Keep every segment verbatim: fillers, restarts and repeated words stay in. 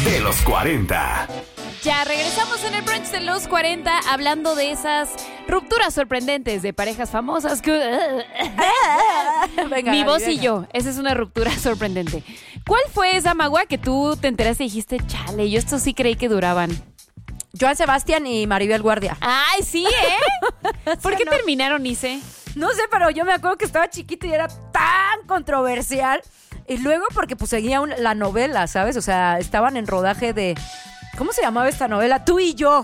de los cuarenta. Ya regresamos en el brunch de los cuarenta hablando de esas rupturas sorprendentes de parejas famosas que... Venga, Mi voz venga. y yo, esa es una ruptura sorprendente. ¿Cuál fue esa, Magua, que tú te enteraste y dijiste, chale, yo esto sí creí que duraban? Joan Sebastián y Maribel Guardia. Ay, sí, ¿eh? ¿Por qué no? terminaron, Ice? No sé, pero yo me acuerdo que estaba chiquita y era tan controversial. Y luego porque pues seguía un- la novela, ¿sabes? O sea, estaban en rodaje de... ¿Cómo se llamaba esta novela? Tú y yo.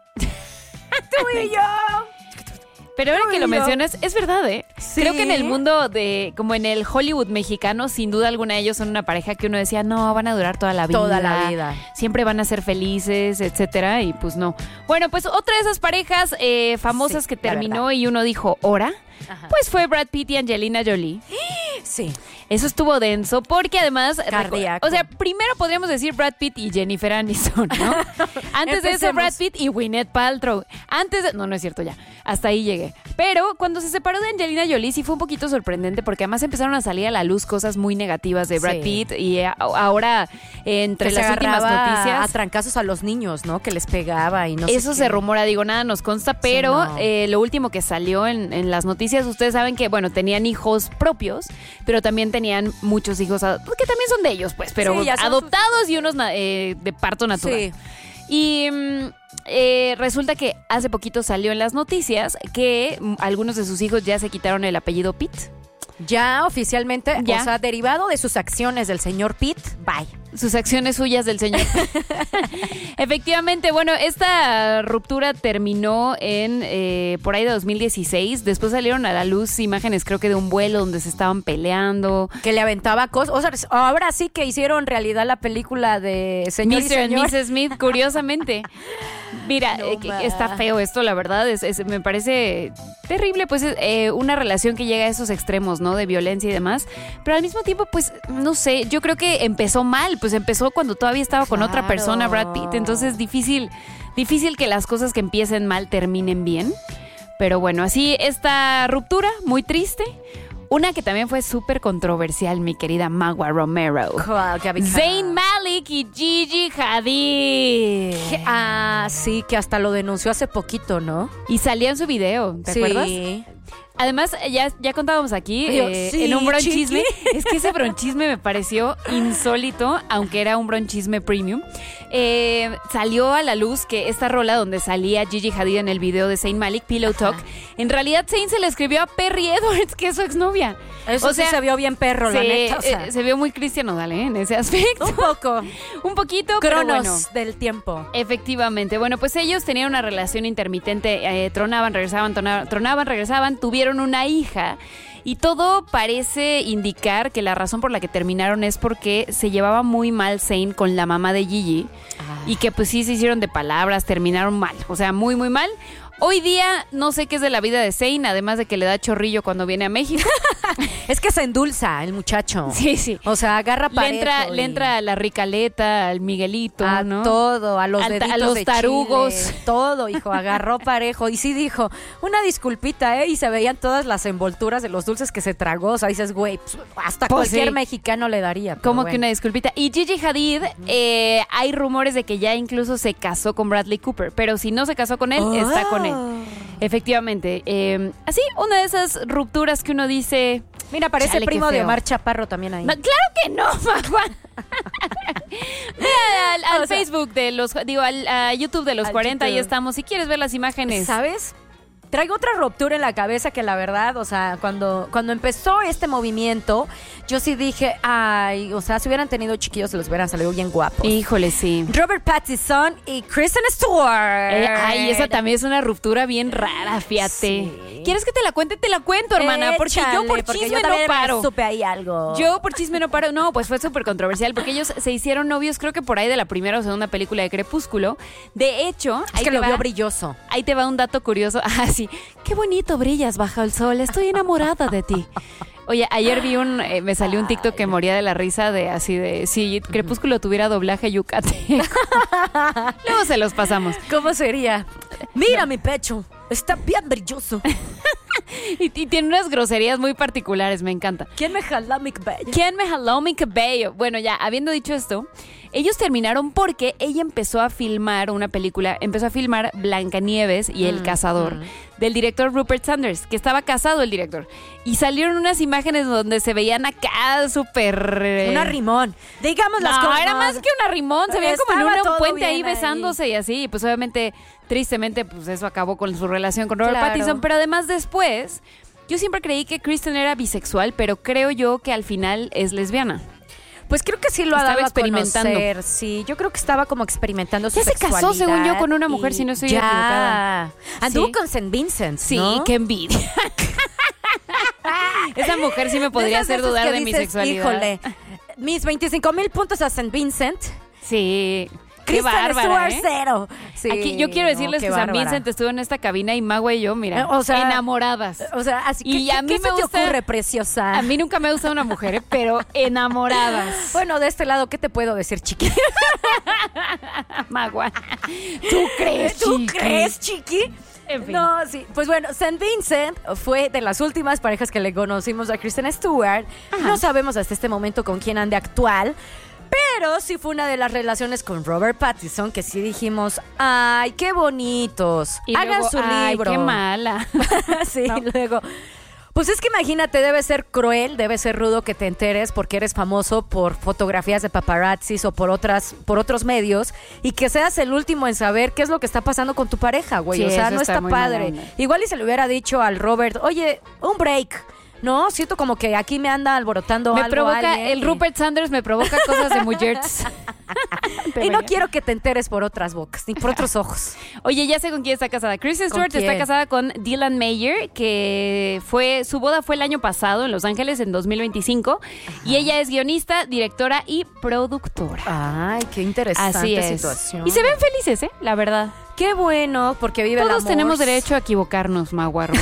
Tú y yo. Pero ahora Tú que y lo yo. mencionas, es verdad, ¿eh? Sí. Creo que en el mundo de, como en el Hollywood mexicano, sin duda alguna ellos son una pareja que uno decía, no, van a durar toda la vida. Toda la vida. Siempre van a ser felices, etcétera, y pues no. Bueno, pues otra de esas parejas eh, famosas Sí, que la terminó verdad. y uno dijo, ¿hora? Ajá. Pues fue Brad Pitt y Angelina Jolie. Sí. Eso estuvo denso porque además... Cardíaco. O sea, primero podríamos decir Brad Pitt y Jennifer Aniston, ¿no? Antes de eso Empecemos. Brad Pitt y Gwyneth Paltrow. Antes de... No, no es cierto ya. Hasta ahí llegué. Pero cuando se separó de Angelina Jolie sí fue un poquito sorprendente porque además empezaron a salir a la luz cosas muy negativas de Brad Sí. Pitt y a- ahora eh, entre Que se las últimas agarraba noticias... a trancazos a los niños, ¿no? Que les pegaba y no sé Eso qué. se rumora, digo, nada nos consta, pero no. eh, lo último que salió en, en las noticias, ustedes saben que, bueno, tenían hijos propios, pero también tenían muchos hijos, ad- que también son de ellos, pues, pero Sí, ya son adoptados y unos na- eh, de parto natural. Sí. Y mm, eh, resulta que hace poquito salió en las noticias que mm, algunos de sus hijos ya se quitaron el apellido Pitt. Ya oficialmente, Ya. o sea, derivado de sus acciones del señor Pitt, bye. Sus acciones suyas del señor. Efectivamente, bueno, esta ruptura terminó en eh, por ahí de dos mil dieciséis. Después salieron a la luz imágenes, creo que de un vuelo donde se estaban peleando. Que le aventaba cosas. O sea, ahora sí que hicieron realidad la película de Señor y mister and Señor. missus Smith, curiosamente. Mira, No eh, que- ma. está feo esto, la verdad. Es, es- me parece terrible, pues, eh, una relación que llega a esos extremos, ¿no? De violencia y demás. Pero al mismo tiempo, pues, no sé, yo creo que empezó mal. Pues empezó cuando todavía estaba con otra Claro. persona, Brad Pitt. Entonces, difícil, difícil que las cosas que empiecen mal terminen bien. Pero bueno, así esta ruptura, muy triste. Una que también fue súper controversial, mi querida Magua Romero. Joder, qué abicada. Zayn Malik y Gigi Hadid. Que- Ah, sí, que hasta lo denunció hace poquito, ¿no? Y salía en su video, ¿te sí. acuerdas? Además, ya, ya contábamos aquí Yo, eh, sí, en un bronchisme. chiqui. Es que ese bronchisme me pareció insólito, aunque era un bronchisme premium. Eh, salió a la luz que esta rola donde salía Gigi Hadid en el video de Zayn Malik, Pillow Talk, en realidad Zayn se le escribió a Perry Edwards, que es su exnovia. Eso O sí sea, se vio bien perro, la se, neta. O sea, eh, se vio muy cristiano, dale, en ese aspecto. un poco. Un poquito, pero Cronos bueno. del tiempo. Efectivamente. Bueno, pues ellos tenían una relación intermitente, eh, tronaban, regresaban, tona- tronaban, regresaban, tuvieron una hija y todo parece indicar que la razón por la que terminaron es porque se llevaba muy mal Zayn con la mamá de Gigi y que pues sí se hicieron de palabras, terminaron mal, o sea, muy, muy mal. Hoy día no sé qué es de la vida de Zayn, además de que le da chorrillo cuando viene a México. Es que se endulza el muchacho. Sí, sí. O sea, agarra Le parejo. entra, y- le entra a la Ricaleta, al Miguelito, a ¿no? todo, a los Al ta- a deditos los de tarugos. chile, todo, hijo, agarró parejo. Y sí dijo, una disculpita, ¿eh? Y se veían todas las envolturas de los dulces que se tragó. O sea, dices, güey, pues, hasta Pues cualquier sí. mexicano le daría. pero Como que bueno. una disculpita. Y Gigi Hadid, eh, hay rumores de que ya incluso se casó con Bradley Cooper, pero si no se casó con él, está con él. Efectivamente. eh, así, una de esas rupturas que uno dice... Mira, parece Chale, qué primo de feo. Omar Chaparro también ahí. No, claro que no, Magua. Ve al, al O sea, Facebook de los... Digo, al a YouTube de los al cuarenta, ahí YouTube. estamos. Si quieres ver las imágenes. ¿Sabes? Traigo otra ruptura en la cabeza que la verdad, o sea, cuando, cuando empezó este movimiento, yo sí dije, ay, o sea, si hubieran tenido chiquillos se los hubieran salido bien guapos. Híjole, sí. Robert Pattinson y Kristen Stewart. Eh, ay, esa también es una ruptura bien rara, fíjate. Sí. ¿Quieres que te la cuente? Te la cuento, hermana, porque yo Échale, por porque chisme yo también no paro. supe ahí algo. Yo por chisme no paro. No, pues fue súper controversial porque ellos se hicieron novios, creo que por ahí de la primera o segunda película de Crepúsculo. De hecho, es ahí que te lo va- vio brilloso. Ahí te va un dato curioso. Ah, sí. Qué bonito brillas bajo el sol. Estoy enamorada de ti. Oye, ayer vi un, eh, me salió un TikTok que moría de la risa de así de, si Crepúsculo tuviera doblaje yucateco. Luego se los pasamos. ¿Cómo sería? Mira mi pecho, está bien brilloso. Y, y tiene unas groserías muy particulares, me encanta. ¿Quién me jala mi cabello? ¿Quién me jaló mi cabello? Bueno, ya, habiendo dicho esto, Ellos terminaron porque ella empezó a filmar una película, empezó a filmar Blancanieves y el Mm, cazador, mm. del director Rupert Sanders, que estaba casado el director. Y salieron unas imágenes donde se veían acá súper... eh, Una rimón. Digamos las no, cosas. era más que una rimón, se veían como en Estaba una- un todo puente bien ahí ahí. besándose y así. Y pues obviamente, tristemente, pues eso acabó con su relación con Robert Claro. Pattinson. Pero además después, yo siempre creí que Kristen era bisexual, pero creo yo que al final es lesbiana. Pues creo que sí lo ha Estaba dado a experimentando. conocer, sí. Yo creo que estaba como experimentando su Ya se casó, sexualidad según yo, con una mujer, y si no estoy ya. equivocada. Anduvo Sí. con Saint Vincent, Sí, ¿no? qué envidia. Esa mujer sí me podría De esas hacer veces dudar que de mi dices, sexualidad. Híjole, mis veinticinco mil puntos a Saint Vincent. Sí. Qué Kristen bárbara, Stewart, ¿eh? cero. Sí, Aquí yo quiero no, decirles qué que San bárbara. Vincent estuvo en esta cabina y Magua y yo, mira, Eh, o sea, enamoradas. O sea, así Y que a mí ¿qué me se te gusta- ocurre, preciosa? A mí nunca me ha gustado una mujer, ¿eh? Pero enamoradas. Bueno, de este lado, ¿qué te puedo decir, chiqui? Magua. ¿Tú crees, ¿Tú chiqui? crees, chiqui? En fin. No, sí. Pues bueno, Saint Vincent fue de las últimas parejas que le conocimos a Kristen Stewart. No sabemos hasta este momento con quién ande actual. Pero sí fue una de las relaciones con Robert Pattinson que sí dijimos, ay, qué bonitos. Y Hagan luego, su ay, libro. qué mala. sí, No. luego. Pues es que imagínate, debe ser cruel, debe ser rudo que te enteres porque eres famoso por fotografías de paparazzis o por otras, por otros medios y que seas el último en saber qué es lo que está pasando con tu pareja, güey. Sí, o sea, eso no está está muy mala padre. onda. Igual y se le hubiera dicho al Robert, oye, un break. No, siento como que aquí me anda alborotando Me algo provoca, alguien el y- Rupert Sanders me provoca cosas de mujeres. Y no quiero que te enteres por otras bocas, ni por otros ojos. Oye, ya sé con quién está casada. Kristen ¿Con Stewart está quién? casada con Dylan Mayer, que fue su boda fue el año pasado en Los Ángeles en dos mil veinticinco. Y ella es guionista, directora y productora. Ay, qué interesante Así es. situación. Y se ven felices, ¿eh? La verdad. Qué bueno, porque vive el Todos amor. tenemos derecho a equivocarnos, Maguarro.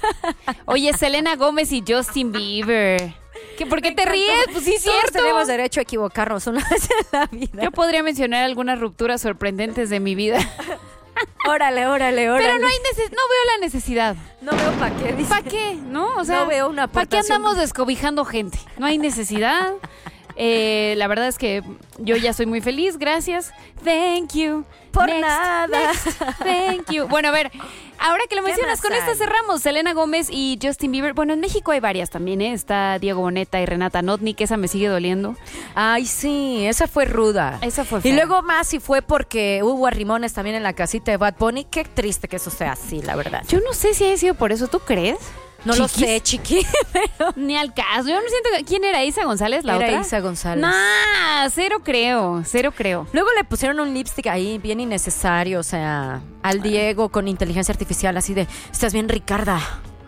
Oye, Selena Gómez y Justin Bieber. ¿Qué, ¿Por qué te ríes? Pues sí, es Todos cierto. tenemos derecho a equivocarnos una vez en la vida. Yo podría mencionar algunas rupturas sorprendentes de mi vida. Órale, órale, órale. Pero no hay neces- no veo la necesidad. No veo para qué, dice. ¿Para qué? ¿No? O sea, No veo una ¿para qué aportación. andamos descobijando gente? No hay necesidad. Eh, la verdad es que yo ya soy muy feliz, gracias. Thank you. Por Next, nada. next. Thank you. Bueno, a ver, ahora que lo ¿Qué mencionas, más con esta hay? cerramos. Selena Gómez y Justin Bieber. Bueno, en México hay varias también, ¿eh? Está Diego Boneta y Renata Notni, que esa me sigue doliendo. Ay, sí, esa fue ruda. Esa fue Y fea. luego más si fue porque hubo arrimones también en la casita de Bad Bunny. Qué triste que eso sea así, la verdad. Yo no sé si haya sido por eso, ¿tú crees? no lo Chiquis. sé, chiqui, pero Ni al caso. Yo no siento que... ¿Quién era? ¿Isa González, la era otra? Isa González. Nah, cero creo, cero creo. Luego le pusieron un lipstick ahí bien innecesario, o sea, al Diego con inteligencia artificial así de, estás bien Ricarda.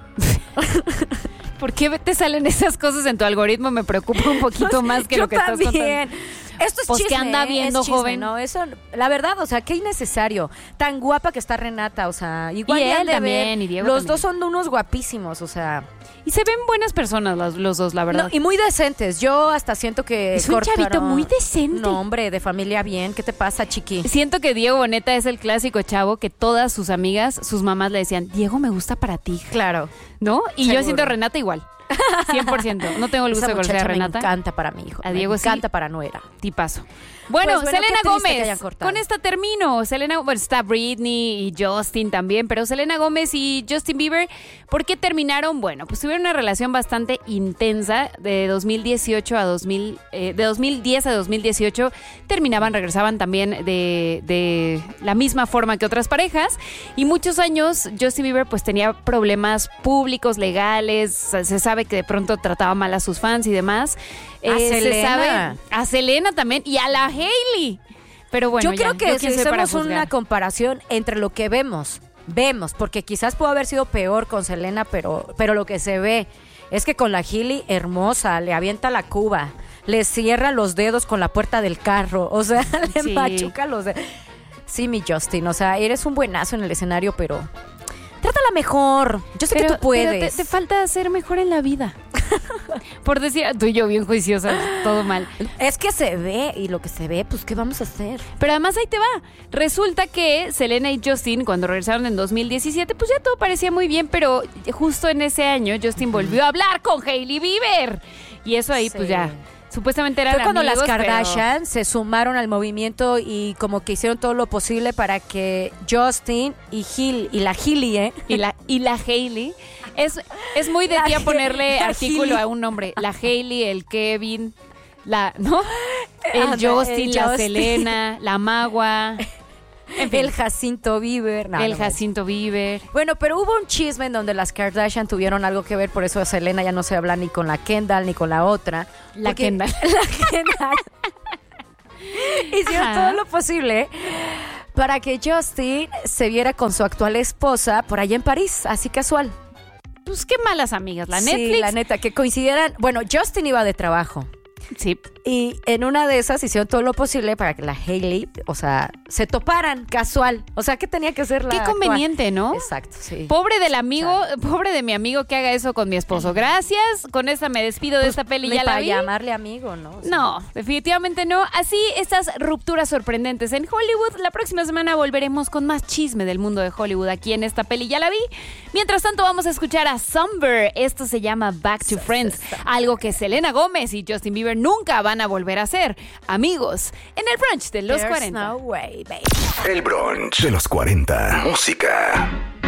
¿Por qué te salen esas cosas en tu algoritmo? Me preocupa un poquito más que Yo lo que estás también. contando. Esto es Pues, ¿qué chisme, anda ¿eh? viendo, Es chisme, joven? No, eso, la verdad, o sea, qué innecesario. Tan guapa que está Renata, o sea, igual Y ya él han de también, ver. y Diego Los también. dos son unos guapísimos, o sea, Y se ven buenas personas los, los dos, la verdad. no, y muy decentes. Yo hasta siento que Es un cortaron- chavito muy decente. No, hombre, de familia bien. ¿Qué te pasa, chiqui? Siento que Diego Boneta es el clásico chavo que todas sus amigas, sus mamás le decían, Diego, me gusta para ti, Claro. ¿no? Y yo Seguro. siento a Renata igual. cien por ciento. No tengo el gusto Esa de conocer a muchacha me Renata. encanta para mi hijo. A Diego me sí. encanta para nuera. Tipazo. Bueno, Pues bueno, Selena qué triste que Gómez. hayan cortado. Con esta termino. Selena, bueno, está Britney y Justin también, pero Selena Gómez y Justin Bieber, ¿por qué terminaron? Bueno, pues tuvieron una relación bastante intensa de dos mil dieciocho a dos mil, eh, de dos mil diez a dos mil dieciocho. Terminaban, regresaban también de, de la misma forma que otras parejas. Y muchos años Justin Bieber pues tenía problemas públicos, legales. Se sabe que de pronto trataba mal a sus fans y demás. A Se Selena. sabe a Selena también y a la Hailey. Pero bueno, yo creo ya, que yo si quién soy para hacemos una juzgar. comparación entre lo que vemos, vemos, porque quizás pudo haber sido peor con Selena, pero, pero lo que se ve es que con la Hailey, hermosa, le avienta la cuba, le cierra los dedos con la puerta del carro, o sea, le Sí. machuca los dedos. Sí, mi Justin, o sea, eres un buenazo en el escenario, pero trátala mejor. Yo sé Pero- que tú puedes. pero te, te falta ser mejor en la vida. Por decir, tú y yo bien juiciosas, todo mal. Es que se ve, y lo que se ve, pues, ¿qué vamos a hacer? Pero además ahí te va. Resulta que Selena y Justin, cuando regresaron en dos mil diecisiete, pues ya todo parecía muy bien, pero justo en ese año Justin volvió a hablar con Hailey Bieber. Y eso ahí, Sí. pues ya, Supuestamente eran Fue cuando amigos, las pero- Kardashian se sumaron al movimiento y como que hicieron todo lo posible para que Justin y Hill y la Hailey, ¿eh? Y la, y la Hailey. Es, es muy de La tía He- ponerle la artículo Hailey. a un nombre. La Hailey, el Kevin, la, ¿no? El Anda, Justin, el la Justin. Selena, la Magua, en fin, El Jacinto Bieber. No, el no Jacinto Bieber. manches. Bueno, pero hubo un chisme en donde las Kardashian tuvieron algo que ver, por eso a Selena ya no se habla ni con la Kendall ni con la otra. La Porque- Kendall. La Kendall. Hicieron Ajá. todo lo posible para que Justin se viera con su actual esposa por allá en París, así casual. Pues qué malas amigas. La Sí, Netflix. la neta, que coincidieran. Bueno, Justin iba de trabajo. Sí. Y en una de esas hicieron todo lo posible para que la Hailey, o sea, se toparan casual. O sea, ¿qué tenía que hacer la Qué actual? conveniente, ¿no? Exacto, sí. Pobre del amigo, pobre de mi amigo que haga eso con mi esposo. Gracias. Con esta me despido de esta peli. Ni Ya la para vi. llamarle amigo, ¿no? O sea, No, definitivamente no. Así, estas rupturas sorprendentes en Hollywood. La próxima semana volveremos con más chisme del mundo de Hollywood aquí en esta peli. Ya la vi. Mientras tanto, vamos a escuchar a Somber. Esto se llama Back to Friends. Algo que Selena Gómez y Justin Bieber nunca van a volver a hacer. Amigos, en el brunch de los there's cuarenta. no way, baby. El brunch de los cuarenta. Música.